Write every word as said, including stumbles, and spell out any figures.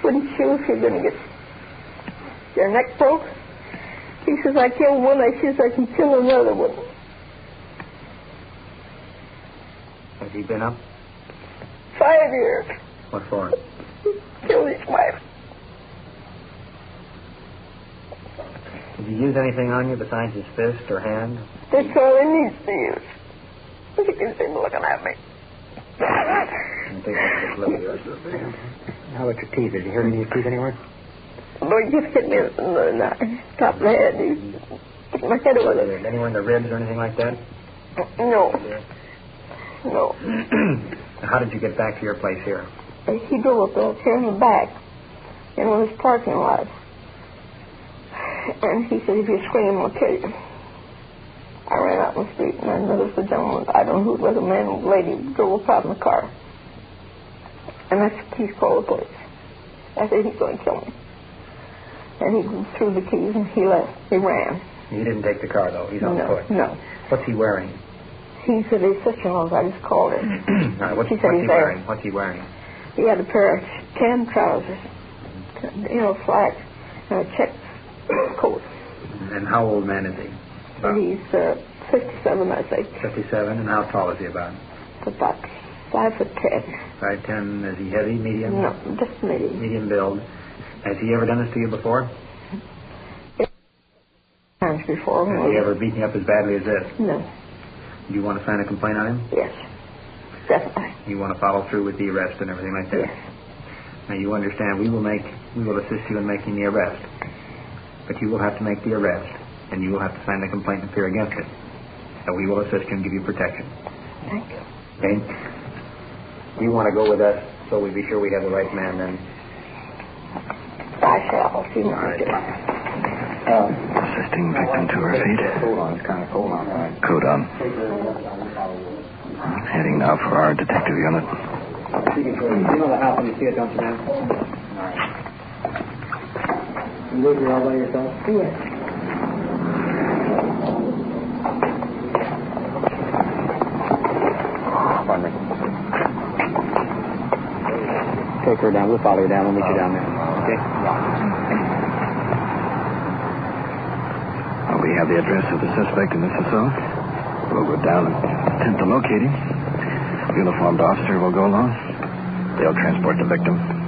wouldn't you if you're going to get your neck broke? He says, I killed one. I says, I can kill another one. Has he been up? Five years. What for? Killed his wife. Did he use anything on you besides his fist or hand? That's all he needs to use. You can see him looking at me. I think that's just look at yours. How about your teeth? Did you hear any of your teeth anywhere? No, he just hit me in the, in the top of the head. He hit my head with it. Anywhere in the ribs or anything like that? No. No. How did you get back to your place here? He drove up there, here in the back, in one of his parking lots. And he said, if you scream, I'll kill you. I ran out in the street, and I noticed the gentleman, I don't know who it was, a man or a lady, drove up out in the car. And that's the keys called the police. I said, he's going to kill me. And he threw the keys, and he left. He ran. He didn't take the car, though? He's on no, foot? No. What's he wearing? He said his sister-in-law's. I just called her. Right, what's she said what's he's he there. wearing? What's he wearing? He had a pair of tan trousers, you know, slacks, and a check coat. And how old man is he? About He's uh, fifty-seven, I think. fifty-seven, and how tall is he about? About five foot ten. Five ten. Is he heavy, medium? No, just medium. Medium build. Has he ever done this to you before? Times before. Has he ever beaten you up as badly as this? No. Do you want to sign a complaint on him? Yes, definitely. You want to follow through with the arrest and everything like that? Yes. Now you understand we will make we will assist you in making the arrest, but you will have to make the arrest, and you will have to sign the complaint and appear against it. So we will assist you and give you protection. Thank you. Okay. Do you want to go with us so we be sure we have the right man then? I shall. See what I do. Assisting victim to her feet. Hold on, it's kind of cold on, right? Coat on. Heading now for our detective unit. You know the house when you see it, don't you, man? All right. You live here all by yourself? Yes. Pardon me. Take her down. We'll follow you down. We'll meet you down there. Okay? Well, we have the address of the suspect in Mississauga. We'll go down and attempt to locate him. Uniformed officer will go along. They'll transport the victim.